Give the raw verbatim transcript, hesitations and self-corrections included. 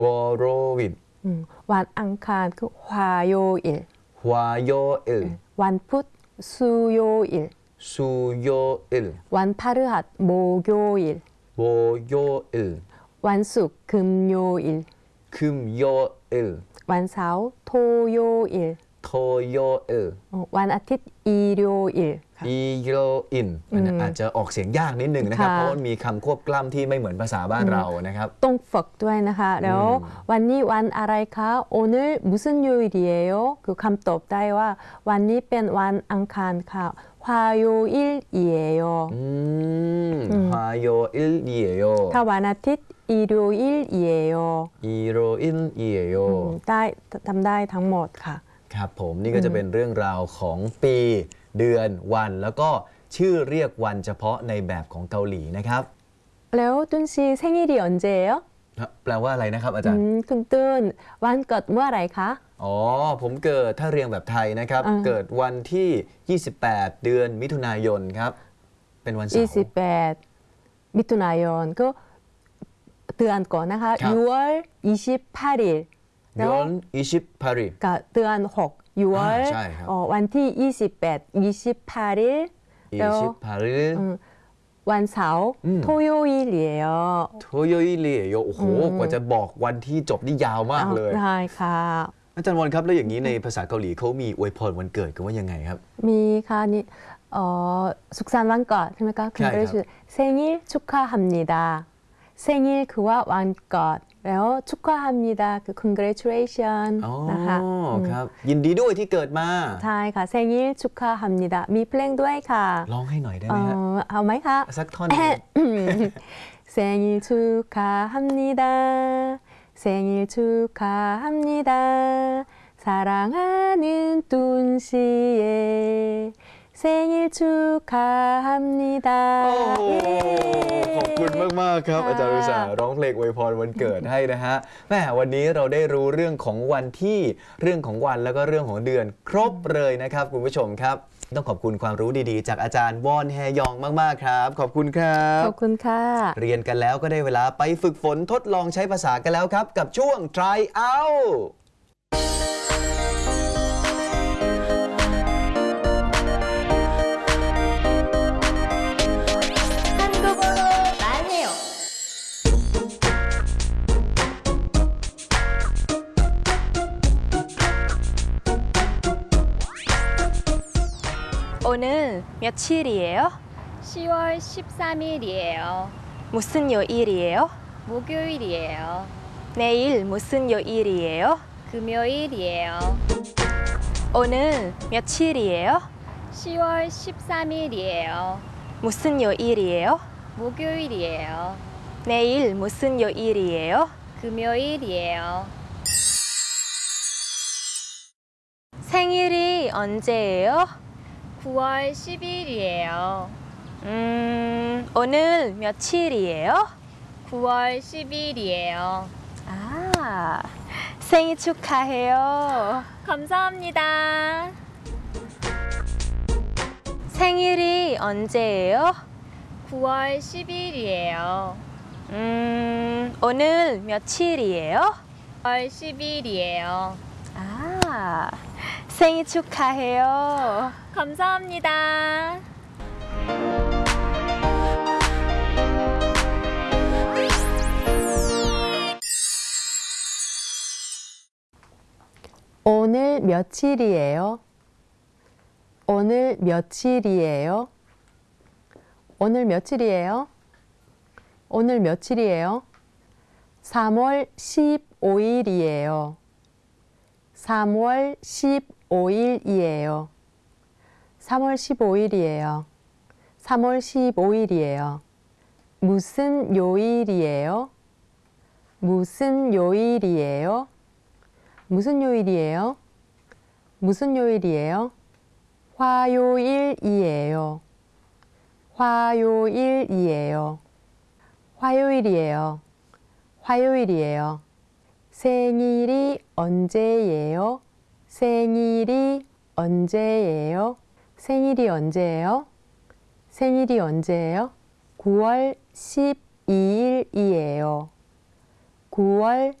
월요일. 음, วันอังคารคือ 화요일. 화요일. วันพุธ 수요일. 수요일. วันพฤหัส 목요일. 목요일. วันศุกร์ 금요일. 금요일. วันเสาร์ 토요일. 토요일. วันอาทิตย์ 일요일. 일요일 อาจจะออกเสียงยากนิดนึงนะครับเพราะมันมีคำควบกล้ำที่ไม่เหมือนภาษาบ้านเรานะครับต้องฝึกด้วยนะคะแล้ววันนี้วันอะไรคะ오늘 무슨 요일이에요คือคำตอบได้ว่าวันนี้เป็นวันอังคารค่ะ화요일이에요 อืม화요일이에요 ถ้าวันอาทิตย์일요일이에요 일요일이에요 ได้ทำได้ทั้งหมดค่ะครับผมนี่ก็จะเป็นเรื่องราวของปีเดือนวันแล้วก็ชื่อเรียกวันเฉพาะในแบบของเกาหลีนะครับแล้วตุนซี생일이 언제예요? แปลว่าอะไรนะครับอาจารย์คุณตุนวันเกิดเมื่อไหร่คะอ๋อผมเกิดถ้าเรียงแบบไทยนะครับเกิดวันที่ยี่สิบแปดเดือนมิถุนายนครับเป็นวันเสาร์ยี่สิบแปดมิถุนายนก็เดือนก่อนนะคะ유월 이십팔일 유월 이십팔일 กับเดือนหก유월 어, วันที่ยี่สิบแปด 이십팔일 이십팔일 음, วันเสาร์ 토요일이에요 토요일이에요โอ้โหกว่าจะบอกวันที่จบนี่ยาวมากเลยใช่ค่ะอาจารย์วอนครับแล้วอย่างนี้ในภาษาเกาหลีเขามีอวยพรวันเกิดกันว่ายังไงครับมีค่ะนี่เอ่อสุขสันต์วันเกิดใช่ไหมคะใช่ครับ생일 축하합니다 생일คือว่าวันเกิดแล้ว축하합니다คือ congratulation นะคะครับยินดีด้วยที่เกิดมาใช่ค่ะ생일 축하합니다มีเพลงด้วยค่ะร้องให้หน่อยได้ไหมฮะเอาไหมคะสักท่อน 생일 축하합니다 생일 축하합니다 사랑하는 뚠 씨의 생일 축하합니다 ขอบคุณมากๆครับอาจารย์วิสาร้องเพลงอวยพรวันเกิดให้นะฮะแม่วันนี้เราได้รู้เรื่องของวันที่เรื่องของวันแล้วก็เรื่องของเดือนครบเลยนะครับคุณผู้ชมครับต้องขอบคุณความรู้ดีๆจากอาจารย์วอนแฮยองมากๆครับขอบคุณครับขอบคุณค่ะเรียนกันแล้วก็ได้เวลาไปฝึกฝนทดลองใช้ภาษากันแล้วครับกับช่วง try out 오늘 며칠이에요? 시월 십삼일이에요. 무슨 요일이에요? 목요일이에요. 내일 무슨 요일이에요? 금요일이에요. 오늘 며칠이에요? 시월 십삼일이에요. 무슨 요일이에요? 목요일이에요. 내일 무슨 요일이에요? 금요일이에요. 생일이 언제예요? 구월 십일이에요. 음, 오늘 며칠이에요? 구월 십일이에요. 아, 생일 축하해요. 감사합니다. 생일이 언제예요? 구월 십일이에요. 음, 오늘 며칠이에요? 구월 십일이에요. 아, 생일 축하해요. 감사합니다. 오늘 며칠이에요? 오늘 며칠이에요? 오늘 며칠이에요? 오늘 며칠이에요? 삼월 십오일이에요. 삼월 십오일이에요. 삼월 십오일이에요. 삼월 십오일이에요. 무슨 요일이에요? 무슨 요일이에요? 무슨 요일이에요? 무슨 요일이에요? 화요일이에요. 화요일이에요. 화요일이에요. 화요일이에요. 생일이 언제예요? 생일이 언제예요? 생일이 언제예요? 생일이 언제예요? 구월 십이일이에요. 구월